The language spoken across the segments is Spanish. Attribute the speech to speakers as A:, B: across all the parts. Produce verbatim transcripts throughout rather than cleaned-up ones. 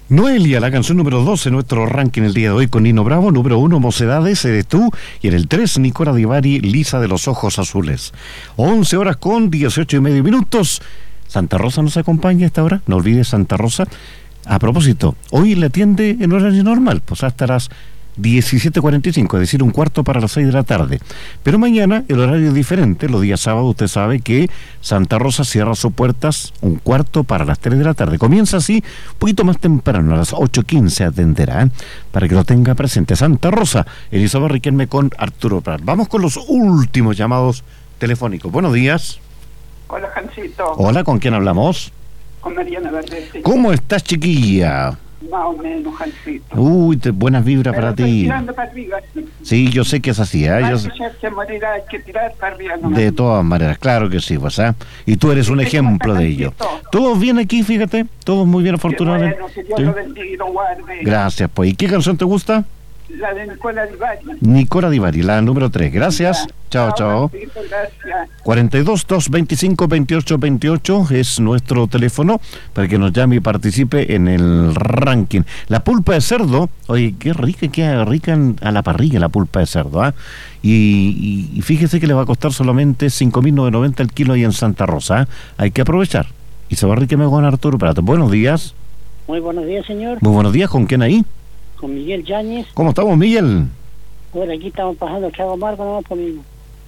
A: Noelia, la canción número doce, nuestro ranking el día de hoy con Nino Bravo. Número uno, Mocedades, Eres Tú. Y en el tres, Nicora Divari, Lisa de los Ojos Azules. once horas con dieciocho y medio minutos. Santa Rosa nos acompaña a esta hora. No olvides Santa Rosa. A propósito, hoy le atiende en horario normal, pues hasta las diecisiete cuarenta y cinco, es decir, un cuarto para las seis de la tarde. Pero mañana el horario es diferente. Los días sábados usted sabe que Santa Rosa cierra sus puertas un cuarto para las tres de la tarde. Comienza así un poquito más temprano, a las ocho quince atenderá, ¿eh? Para que lo tenga presente. Santa Rosa, Elizabeth Riquelme con Arturo Prat. Vamos con los últimos llamados telefónicos. Buenos días.
B: Hola, Jancito.
A: Hola, ¿con quién hablamos?
B: Con Mariana Valdés.
A: ¿Cómo estás, chiquilla?
B: Más o menos, Jancito.
A: Uy, te, buenas vibras para ti.
B: Tirando para arriba, sí.
A: Sí, yo sé que es así, ¿eh? Yo sé.
B: Se morirá, hay que tirar para arriba nomás.
A: De todas maneras, claro que sí, pues, ¿eh? Y tú eres un ejemplo de ello. Todos bien aquí, fíjate, todos muy bien afortunadamente.
B: Bueno, que Dios
A: ¿Sí?
B: lo bendiga y lo guarde.
A: Gracias, pues. ¿Y qué canción te gusta?
B: La de Nicola Divari.
A: Nicola Divari, la número tres. Gracias.
B: Ya.
A: Chao, chao.
B: Jancito, gracias.
A: cuarenta y dos, doscientos veinticinco, veintiocho veintiocho es nuestro teléfono para que nos llame y participe en el ranking. La pulpa de cerdo, oye, qué rica, qué rica en- a la parrilla la pulpa de cerdo, ¿ah? Y, y, y fíjese que le va a costar solamente cinco mil novecientos noventa el kilo ahí en Santa Rosa, ¿ah? Hay que aprovechar. Y se va a Riquelme con Arturo Prat. Buenos días.
C: Muy buenos días, señor.
A: Muy buenos días. ¿Con quién ahí?
C: Con Miguel Yáñez.
A: ¿Cómo estamos, Miguel?
C: Bueno, aquí estamos pasando el trago amargo, nomás por mí.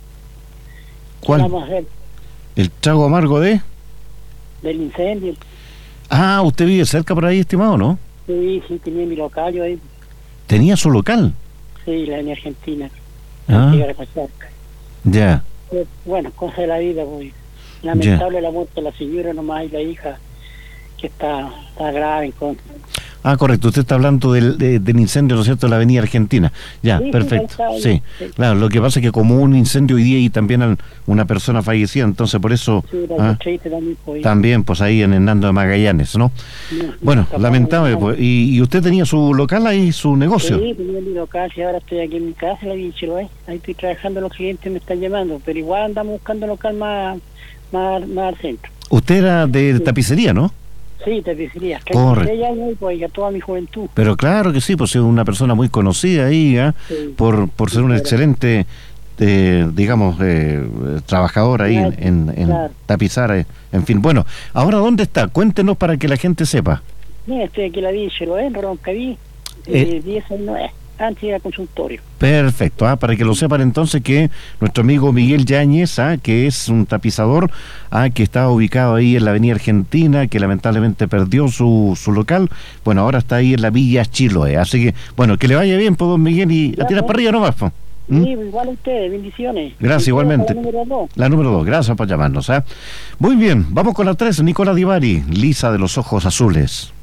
C: ¿Qué
A: ¿Cuál?
C: vamos a hacer?
A: ¿El trago amargo de?
C: Del incendio.
A: Ah, usted vive cerca por ahí, estimado, ¿no?
C: Sí, sí, tenía mi local yo ahí.
A: ¿Tenía su local?
C: Sí, la en Argentina.
A: Ah,
C: Llegar a Pachaca.
A: ya.
C: Pues, bueno, cosa de la vida, pues. Lamentable la muerte de la señora nomás y la hija, que está, está grave en contra.
A: Ah, correcto. Usted está hablando del, de- del incendio, ¿no es cierto?, de la avenida Argentina. Ya,
C: Sí, sí,
A: perfecto.
C: ahí está,
A: Sí,
C: sí.
A: claro. Lo que pasa es que como hubo un incendio hoy día y también al- una persona fallecida, entonces por eso
C: Sí, la
A: ah,
C: triste también, pues.
A: también, pues ahí en Hernando de Magallanes, ¿no?
C: No,
A: Bueno,
C: está
A: lamentable.
C: pasando
A: Pues, y, y usted tenía su local ahí, su negocio.
C: Sí, tenía mi local y ahora estoy aquí en mi casa, la vi, lo es. Ahí estoy trabajando, los clientes me están llamando, pero igual andamos buscando local más, más, más al centro.
A: Usted era de tapicería, ¿no?
C: Sí, tapicería.
A: Correcto.
C: treinta y seis años, pues, ya toda mi juventud.
A: Pero claro que sí, pues es una persona muy conocida ahí, ¿ah?
C: Sí.
A: por, por ser un
C: Claro.
A: excelente, eh, digamos, eh, trabajador ahí
C: Claro,
A: en, en
C: claro.
A: tapizar, eh, en fin. Bueno, ahora, ¿dónde está? Cuéntenos para que la gente sepa.
C: Mira, estoy aquí en la vi, lo es, Roncaví,
A: Eh.
C: eh, diez nueve, antes del consultorio.
A: Perfecto, ¿ah? Para que lo sepan entonces que nuestro amigo Miguel Yáñez, ¿ah? Que es un tapizador, ¿ah? Que estaba ubicado ahí en la avenida Argentina, que lamentablemente perdió su, su local, bueno, ahora está ahí en la Villa Chiloé, así que, bueno, que le vaya bien, pues, don Miguel, y
C: Ya,
A: a tirar
C: pues.
A: para arriba nomás, pues. ¿Mm?
C: Sí, igual a ustedes, bendiciones.
A: Gracias,
C: Y
A: igualmente.
C: la número dos.
A: La número dos, gracias por llamarnos, ¿ah? Muy bien, vamos con la tres, Nicola Divari, Lisa de los Ojos Azules.